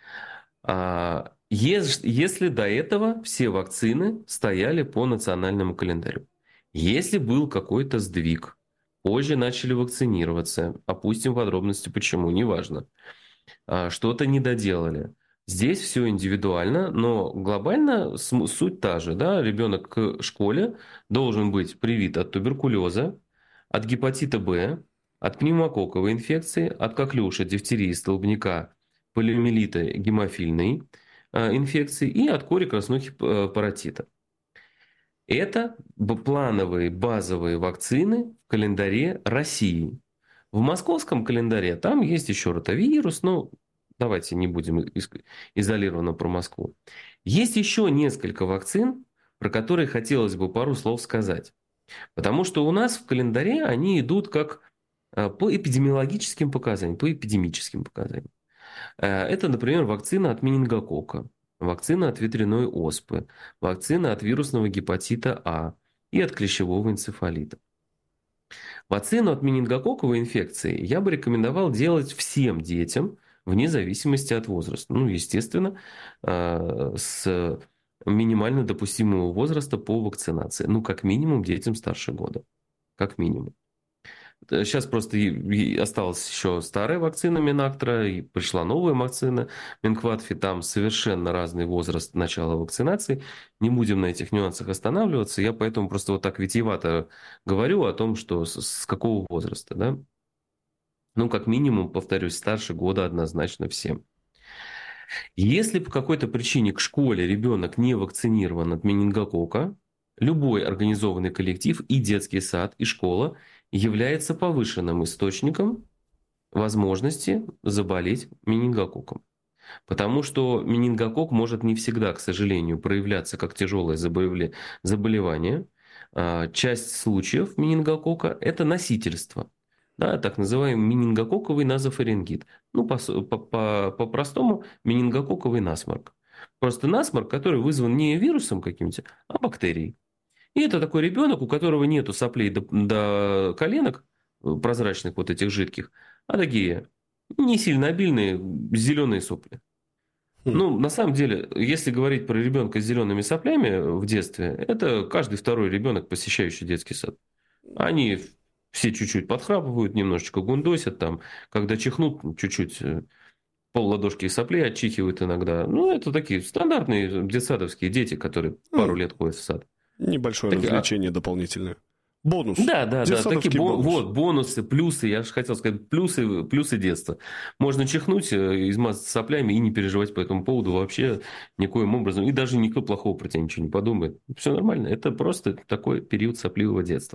А, ес- Если до этого все вакцины стояли по национальному календарю. Если был какой-то сдвиг, позже начали вакцинироваться, опустим подробности почему, неважно, а, что-то не доделали. Здесь все индивидуально, но глобально см- суть та же. Да? Ребенок к школе должен быть привит от туберкулеза, от гепатита Б, от пневмококковой инфекции, от коклюша, дифтерии, столбняка, полиомиелита, гемофильной э, инфекции и от кори красного паротита. Это б- плановые базовые вакцины в календаре России. В московском календаре там есть еще ротавирус, но давайте не будем ис- изолированно про Москву. Есть еще несколько вакцин, про которые хотелось бы пару слов сказать. Потому что у нас в календаре они идут как э, по эпидемиологическим показаниям, по эпидемическим показаниям. Э, Это, например, вакцина от менингококка, вакцина от ветряной оспы, вакцина от вирусного гепатита А и от клещевого энцефалита. Вакцину от менингококковой инфекции я бы рекомендовал делать всем детям, вне зависимости от возраста. Ну, естественно, э, с минимально допустимого возраста по вакцинации. Ну, как минимум, детям старше года. Как минимум. Сейчас просто и- и осталась еще старая вакцина Минактра, и пришла новая вакцина Минкватфи. Там совершенно разный возраст начала вакцинации. Не будем на этих нюансах останавливаться. Я поэтому просто вот так витиевато говорю о том, что с, с какого возраста. Да? Ну, как минимум, повторюсь, старше года однозначно всем. Если по какой-то причине к школе ребенок не вакцинирован от менингококка, любой организованный коллектив, и детский сад, и школа является повышенным источником возможности заболеть менингококком. Потому что менингококк может не всегда, к сожалению, проявляться как тяжелое заболевля- заболевание. А, Часть случаев менингококка – это носительство. Да, так называемый менингококковый назофарингит. Ну, по- по- по- по-простому, менингококковый насморк. Просто насморк, который вызван не вирусом каким-то, а бактерией. И это такой ребенок, у которого нету соплей до, до коленок, э, прозрачных вот этих жидких, а такие не сильно обильные зеленые сопли.
Хм.
Ну, на самом деле, если говорить про ребенка с зелеными соплями в детстве, это каждый второй ребенок, посещающий детский сад. Они все чуть-чуть подхрапывают, немножечко гундосят там, когда чихнут, чуть-чуть э, пол ладошки соплей отчихивают иногда. Ну, это такие стандартные детсадовские дети, которые пару
Ну,
лет ходят в сад.
Небольшое
Такие, а-
развлечение дополнительное. Бонус.
Да, да, да,
Детсадовский
такие бо-
бонус.
вот бонусы, плюсы, я же хотел сказать, плюсы, плюсы детства. Можно чихнуть, э, измазаться соплями и не переживать по этому поводу вообще никоим образом. И даже никто плохого про тебя ничего не подумает. Все нормально, это просто такой период сопливого детства.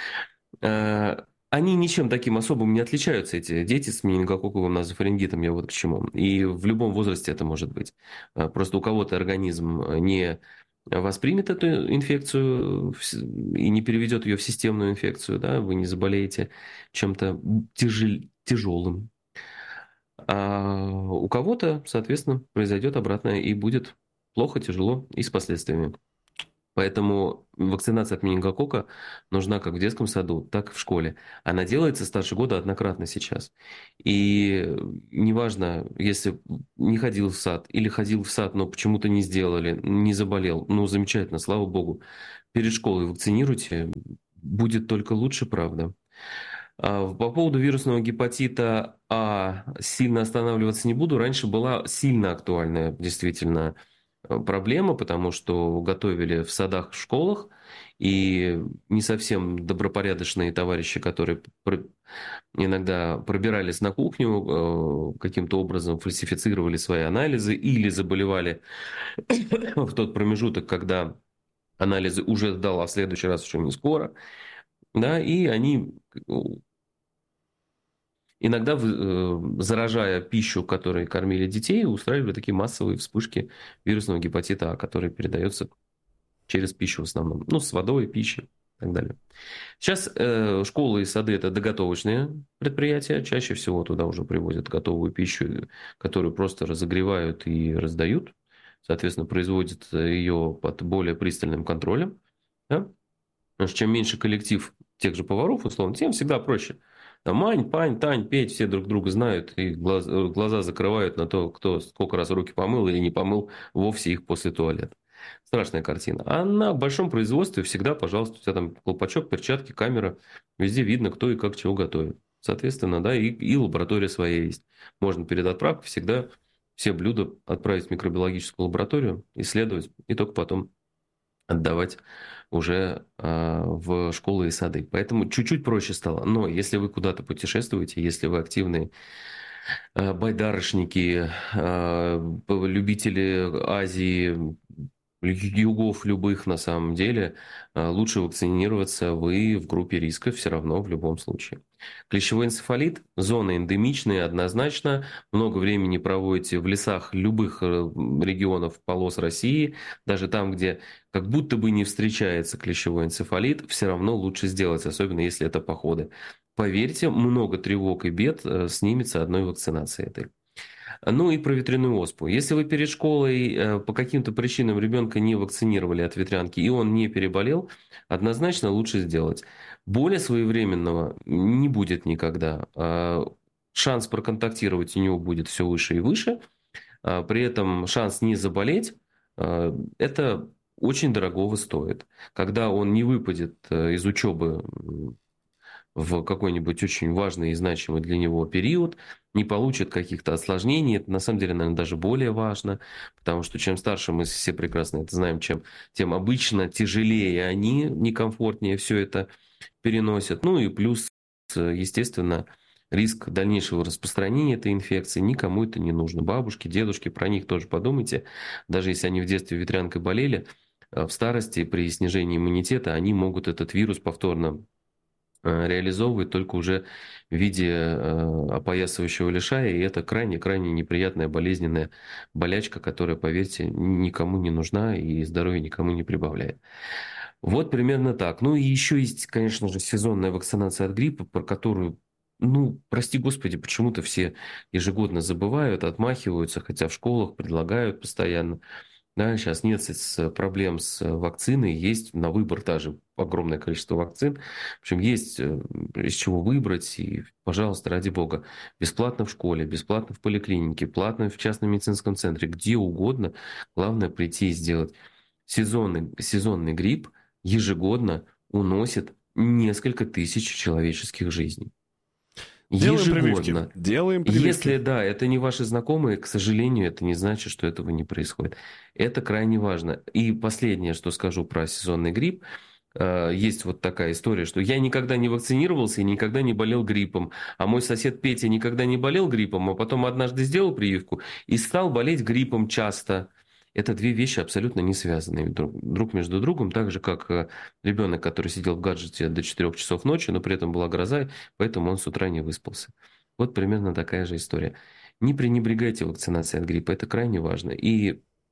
Э, Они ничем таким особым не отличаются, эти дети с менингококковым назофарингитом, я вот к чему. И в любом возрасте это может быть. Э, Просто у кого-то организм не воспримет эту инфекцию и не переведет ее в системную инфекцию, да, вы не заболеете чем-то тяжел, тяжелым. А у кого-то, соответственно, произойдет обратное и будет плохо, тяжело и с последствиями. Поэтому вакцинация от менингококка нужна как в детском саду, так и в школе. Она делается старше года однократно сейчас. И неважно, если не ходил в сад или ходил в сад, но почему-то не сделали, не заболел. Ну, замечательно, слава богу. Перед школой вакцинируйте, будет только лучше, правда. А по поводу вирусного гепатита А сильно останавливаться не буду. Раньше была сильно актуальная, действительно, проблема, потому что готовили в садах, в школах, и не совсем добропорядочные товарищи, которые иногда пробирались на кухню, каким-то образом фальсифицировали свои анализы или заболевали в тот промежуток, когда анализы уже сдал, а в следующий раз еще не скоро, да, и они иногда, заражая пищу, которой кормили детей, устраивали такие массовые вспышки вирусного гепатита А, который передается через пищу в основном. Ну, с водой, пищей и так далее. Сейчас э, школы и сады – это доготовочные предприятия. Чаще всего туда уже привозят готовую пищу, которую просто разогревают и раздают. Соответственно, производят ее под более пристальным контролем. Да? Потому что чем меньше коллектив тех же поваров, условно, тем всегда проще. Там Мань, Пань, Тань, Петь, все друг друга знают и глаз, глаза закрывают на то, кто сколько раз руки помыл или не помыл вовсе их после туалета. Страшная картина. А на большом производстве всегда, пожалуйста, у тебя там колпачок, перчатки, камера. Везде видно, кто и как чего готовит. Соответственно, да, и, и лаборатория своя есть. Можно перед отправкой всегда все блюда отправить в микробиологическую лабораторию, исследовать, и только потом отдавать уже э, в школы и сады. Поэтому чуть-чуть проще стало. Но если вы куда-то путешествуете, если вы активные э, байдарочники, э, любители Азии, югов любых на самом деле, э, лучше вакцинироваться вы в группе риска все равно в любом случае. Клещевой энцефалит, зона эндемичная однозначно. Много времени проводите в лесах любых регионов, полос России. Даже там, где как будто бы не встречается клещевой энцефалит, все равно лучше сделать, особенно если это походы. Поверьте, много тревог и бед снимется одной вакцинацией этой. Ну и про ветряную оспу. Если вы перед школой по каким-то причинам ребенка не вакцинировали от ветрянки, и он не переболел, однозначно лучше сделать. Боли своевременного не будет никогда. Шанс проконтактировать у него будет все выше и выше. При этом шанс не заболеть, это очень дорогого стоит. Когда он не выпадет из учебы в какой-нибудь очень важный и значимый для него период, не получит каких-то осложнений. Это на самом деле, наверное, даже более важно, потому что чем старше, мы все прекрасно это знаем, чем, тем обычно тяжелее они, некомфортнее все это переносят. Ну и плюс, естественно, риск дальнейшего распространения этой инфекции, никому это не нужно. Бабушки, дедушки, про них тоже подумайте. Даже если они в детстве ветрянкой болели, в старости при снижении иммунитета они могут этот вирус повторно реализовывать только уже в виде опоясывающего лишая, и это крайне-крайне неприятная болезненная болячка, которая, поверьте, никому не нужна и здоровья никому не прибавляет. Вот примерно так. Ну и еще есть, конечно же, сезонная вакцинация от гриппа, про которую, ну, прости господи, почему-то все ежегодно забывают, отмахиваются, хотя в школах предлагают постоянно. Да, сейчас нет проблем с вакциной, есть на выбор даже огромное количество вакцин. В общем, есть из чего выбрать. И, пожалуйста, ради бога, бесплатно в школе, бесплатно в поликлинике, платно в частном медицинском центре, где угодно. Главное прийти и сделать. Сезонный, сезонный грипп ежегодно уносит несколько тысяч человеческих жизней.
Делаем
Ежегодно.
прививки. Делаем прививки.
Если, да, это не ваши знакомые, к сожалению, это не значит, что этого не происходит. Это крайне важно. И последнее, что скажу про сезонный грипп. Есть вот такая история, что я никогда не вакцинировался и никогда не болел гриппом. А мой сосед Петя никогда не болел гриппом, а потом однажды сделал прививку и стал болеть гриппом часто. Это две вещи абсолютно не связанные друг, друг между другом, так же, как ребенок, который сидел в гаджете до четырёх часов ночи, но при этом была гроза, поэтому он с утра не выспался. Вот примерно такая же история. Не пренебрегайте вакцинацией от гриппа, это крайне важно. И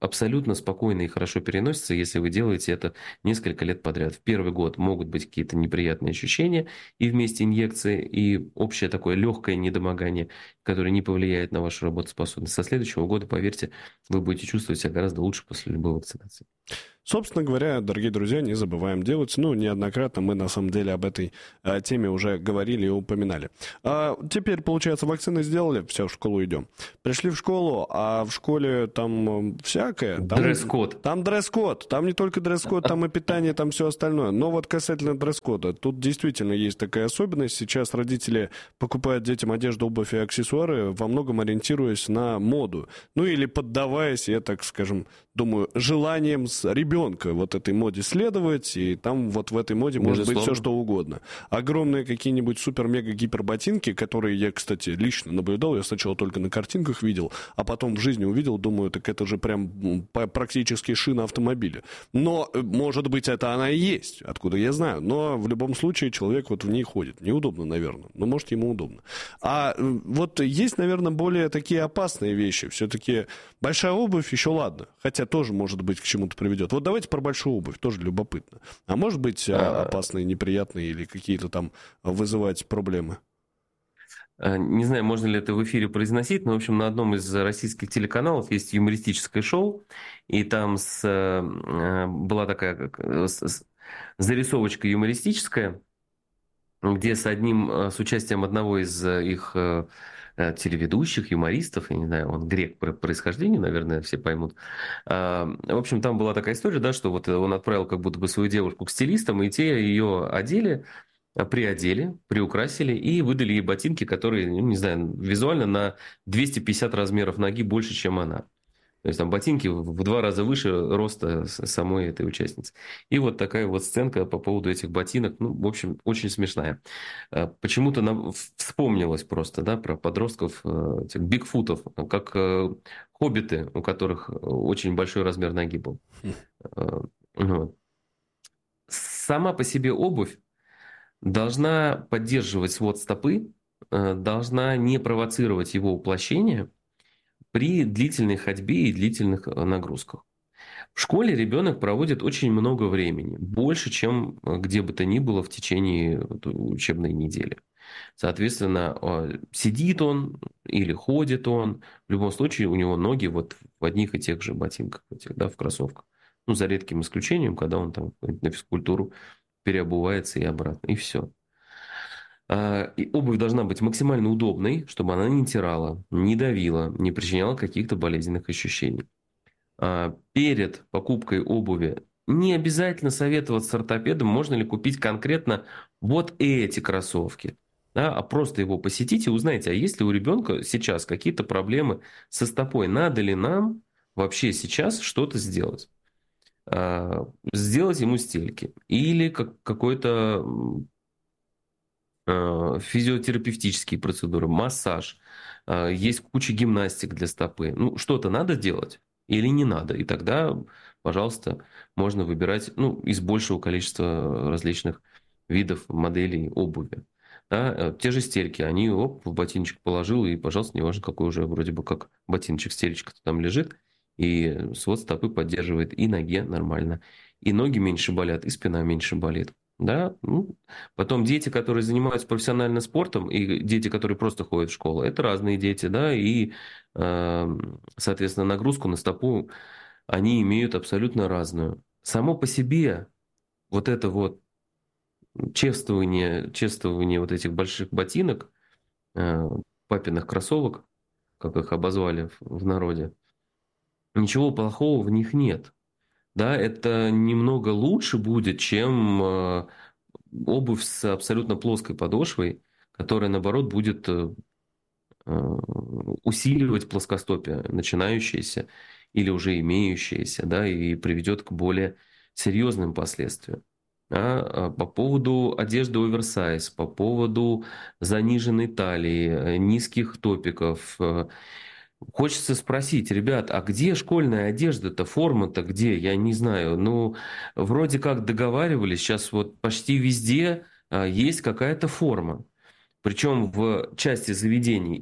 абсолютно спокойно и хорошо переносится, если вы делаете это несколько лет подряд. В первый год могут быть какие-то неприятные ощущения, и вместе инъекции, и общее такое легкое недомогание, которое не повлияет на вашу работоспособность. Со следующего года, поверьте, вы будете чувствовать себя гораздо лучше после любой вакцинации.
Собственно говоря, дорогие друзья, не забываем делать. Ну, неоднократно мы, на самом деле, об этой а, теме уже говорили и упоминали. А, теперь, получается, вакцины сделали, все, в школу идем. Пришли в школу, а в школе там всякое. Там,
дресс-код.
Там дресс-код. Там не только дресс-код, там и питание, там все остальное. Но вот касательно дресс-кода, тут действительно есть такая особенность. Сейчас родители покупают детям одежду, обувь и аксессуары, во многом ориентируясь на моду. Ну, или поддаваясь, я так скажем, думаю, желанием с ребенка вот этой моде следовать, и там вот в этой моде может быть все что угодно. Огромные какие-нибудь супер-мега-гиперботинки, которые я, кстати, лично наблюдал, я сначала только на картинках видел, а потом в жизни увидел, думаю, так это же прям практически шина автомобиля. Но, может быть, это она и есть, откуда я знаю, но в любом случае человек вот в ней ходит. Неудобно, наверное, но может ему удобно. А вот есть, наверное, более такие опасные вещи. Все-таки большая обувь еще ладно, хотя тоже, может быть, к чему-то приведет. Вот давайте про большую обувь, тоже любопытно. А может быть, а... опасные, неприятные или какие-то там вызывать проблемы?
Не знаю, можно ли это в эфире произносить, но, в общем, на одном из российских телеканалов есть юмористическое шоу, и там с, была такая с, зарисовочка юмористическая, где с одним, с участием одного из их телеведущих, юмористов, я не знаю, он грек по происхождению, наверное, все поймут. В общем, там была такая история, да, что вот он отправил как будто бы свою девушку к стилистам, и те ее одели, приодели, приукрасили и выдали ей ботинки, которые, ну, не знаю, визуально на двести пятьдесят размеров ноги больше, чем она. То есть там ботинки в два раза выше роста самой этой участницы. И вот такая вот сценка по поводу этих ботинок, ну, в общем, очень смешная. Почему-то нам вспомнилось просто, да, про подростков, этих бигфутов, как хоббиты, у которых очень большой размер ноги был. Вот. Сама по себе обувь должна поддерживать свод стопы, должна не провоцировать его уплощение при длительной ходьбе и длительных нагрузках. В школе ребенок проводит очень много времени, больше, чем где бы то ни было в течение учебной недели. Соответственно, сидит он или ходит он, в любом случае у него ноги вот в одних и тех же ботинках, этих, да, в кроссовках. Ну, за редким исключением, когда он там на физкультуру переобувается и обратно, и все. И обувь должна быть максимально удобной, чтобы она не натирала, не давила, не причиняла каких-то болезненных ощущений. Перед покупкой обуви не обязательно советоваться с ортопедом, можно ли купить конкретно вот эти кроссовки. Да, а просто его посетите и узнайте, а есть ли у ребенка сейчас какие-то проблемы со стопой. Надо ли нам вообще сейчас что-то сделать? Сделать ему стельки или как, какой-то физиотерапевтические процедуры, массаж, есть куча гимнастик для стопы. Ну, что-то надо делать или не надо. И тогда, пожалуйста, можно выбирать, ну, из большего количества различных видов моделей обуви. Да, те же стельки, они оп, в ботиночек положил, и, пожалуйста, неважно, какой уже вроде бы как ботиночек, стелечка там лежит, и свод стопы поддерживает, и ноге нормально. И ноги меньше болят, и спина меньше болит. Да? Ну, потом дети, которые занимаются профессионально спортом, и дети, которые просто ходят в школу, это разные дети, да, и, э, соответственно, нагрузку на стопу они имеют абсолютно разную. Само по себе вот это вот чествование, чествование вот этих больших ботинок, э, папиных кроссовок, как их обозвали в, в народе, ничего плохого в них нет. Да, это немного лучше будет, чем э, обувь с абсолютно плоской подошвой, которая, наоборот, будет э, усиливать плоскостопие, начинающееся или уже имеющееся, да, и приведет к более серьезным последствиям. А по поводу одежды оверсайз, по поводу заниженной талии, низких топиков, хочется спросить, ребят, а где школьная одежда-то, форма-то где? Я не знаю. Ну, вроде как договаривались, сейчас вот почти везде есть какая-то форма. Причем в части заведений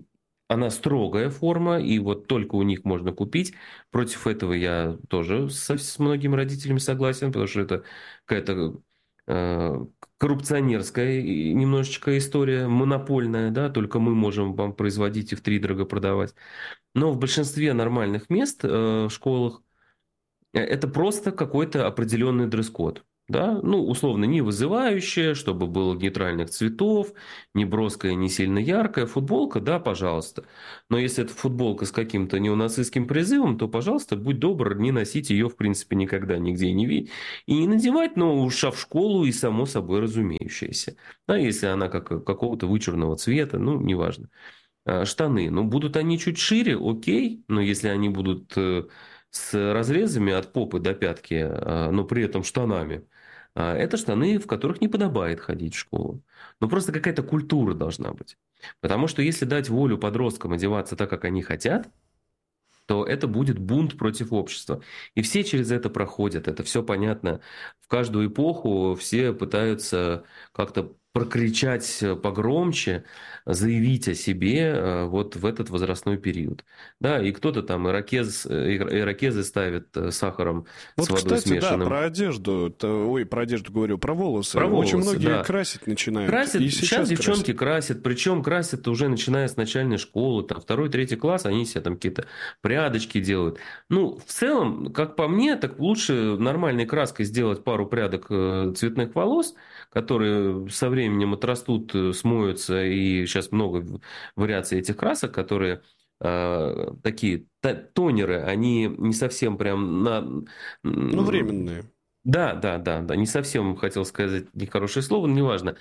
она строгая форма, и вот только у них можно купить. Против этого я тоже со, с многими родителями согласен, потому что это какая-то э, коррупционерская немножечко история, монопольная, да, только мы можем вам производить и втридорого продавать. Но в большинстве нормальных мест э, в школах это просто какой-то определенный дресс-код. Да? Ну, условно, не вызывающая, чтобы было нейтральных цветов, не броская, не сильно яркая. Футболка, да, пожалуйста. Но если это футболка с каким-то неонацистским призывом, то, пожалуйста, будь добр, не носить ее, в принципе, никогда нигде не видеть. И не надевать, но уж в школу и само собой разумеющееся. Да, если она как, какого-то вычурного цвета, ну, неважно. Штаны, ну, будут они чуть шире, окей, но если они будут с разрезами от попы до пятки, но при этом штанами, это штаны, в которых не подобает ходить в школу. Но просто какая-то культура должна быть. Потому что если дать волю подросткам одеваться так, как они хотят, то это будет бунт против общества. И все через это проходят, это все понятно. В каждую эпоху все пытаются как-то прокричать погромче, заявить о себе вот в этот возрастной период. Да, и кто-то там ирокез, ирокезы ставит сахаром
вот,
с водой
кстати,
смешанным.
Да, про одежду, ой, про одежду говорю, про волосы.
Про волосы,
очень многие
да.
красить начинают.
Красят,
и
сейчас,
сейчас
девчонки
красят.
красят, причем красят уже начиная с начальной школы, там второй, третий класс, они себе там какие-то прядочки делают. Ну, в целом, как по мне, так лучше нормальной краской сделать пару прядок цветных волос, которые со временем отрастут, смоются, и сейчас много вариаций этих красок, которые э, такие тонеры, они не совсем прям на...
Ну, временные.
Да, да, да, да, не совсем, хотел сказать нехорошее слово, но неважно,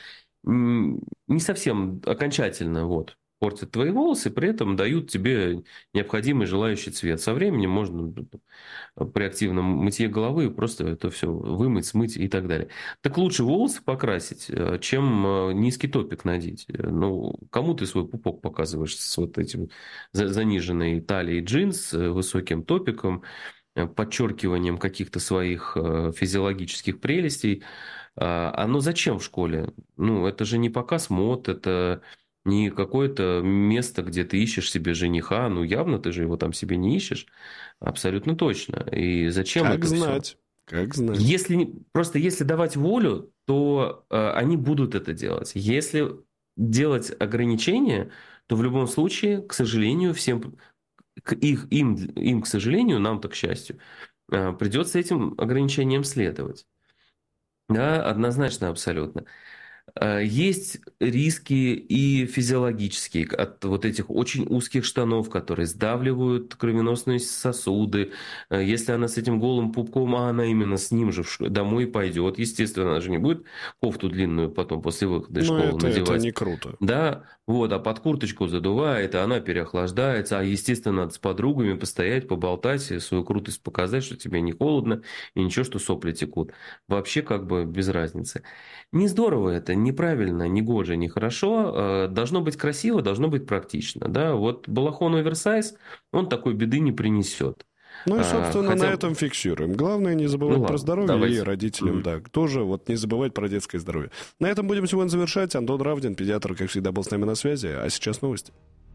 не совсем окончательно, вот, портят твои волосы, при этом дают тебе необходимый желающий цвет. Со временем можно при активном мытье головы просто это все вымыть, смыть и так далее. Так лучше волосы покрасить, чем низкий топик надеть. Ну, кому ты свой пупок показываешь с вот этим заниженной талией джинс, с высоким топиком, подчеркиванием каких-то своих физиологических прелестей? Оно зачем в школе? Ну, это же не показ мод, это не какое-то место, где ты ищешь себе жениха. Ну, явно ты же его там себе не ищешь. Абсолютно точно. И зачем
как
это
знать?
все?
Как знать?
Если, просто если давать волю, то э, они будут это делать. Если делать ограничения, то в любом случае, к сожалению, всем, к их, им, им, к сожалению, нам-то, к счастью, э, придется этим ограничениям следовать. Да, однозначно, абсолютно. Есть риски и физиологические от вот этих очень узких штанов, которые сдавливают кровеносные сосуды. Если она с этим голым пупком, а она именно с ним же домой пойдет, естественно, она же не будет кофту длинную потом после выхода из школы
это,
надевать.
Это не круто.
Да, вот, а под курточку задувает, а она переохлаждается, а, естественно, надо с подругами постоять, поболтать, свою крутость показать, что тебе не холодно, и ничего, что сопли текут. Вообще как бы без разницы. Не здорово это, неправильно, не гоже, не хорошо. Должно быть красиво, должно быть практично. Да? Вот балахон оверсайз, он такой беды не принесет.
Ну и, собственно, Хотя... на этом фиксируем. Главное не забывать ну, про здоровье давайте. И родителям, mm-hmm. да, тоже вот не забывать про детское здоровье. На этом будем сегодня завершать. Антон Равдин, педиатр, как всегда, был с нами на связи. А сейчас новости.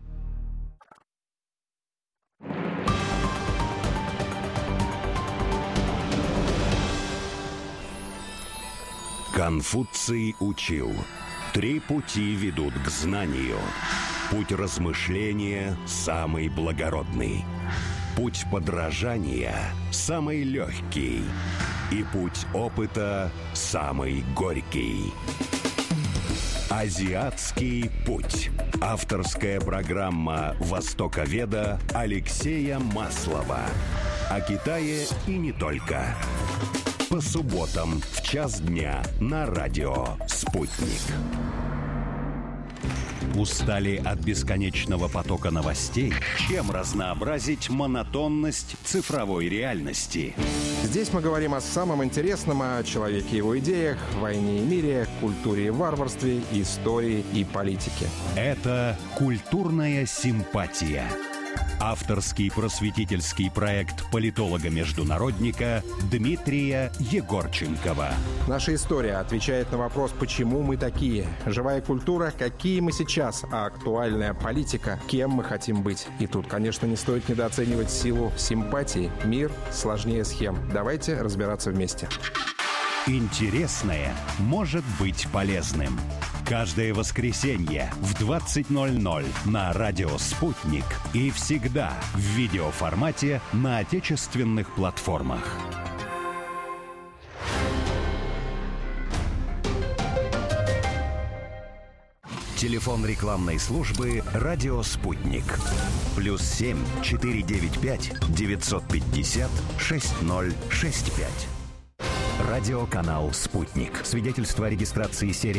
Конфуций учил. Три пути ведут к знанию. Путь размышления самый благородный. Путь подражания самый легкий. И путь опыта самый горький. Азиатский путь. Авторская программа востоковеда Алексея Маслова. О Китае и не только. По субботам в час дня на радио «Спутник». Устали от бесконечного потока новостей? Чем разнообразить монотонность цифровой реальности?
Здесь мы говорим о самом интересном, о человеке и его идеях, войне и мире, культуре и варварстве, истории и политике.
Это «Культурная симпатия». Авторский просветительский проект политолога-международника Дмитрия Егорченкова.
Наша история отвечает на вопрос, почему мы такие. Живая культура, какие мы сейчас, а актуальная политика, кем мы хотим быть. И тут, конечно, не стоит недооценивать силу симпатии. Мир сложнее схем. Давайте разбираться вместе.
Интересное может быть полезным. Каждое воскресенье в двадцать ноль ноль на радио «Спутник» и всегда в видеоформате на отечественных платформах. Телефон рекламной службы «Радио Спутник». Плюс семь четыре девять пять девятьсот пятьдесят шесть ноль шесть пять. Радиоканал «Спутник». Свидетельство о регистрации серии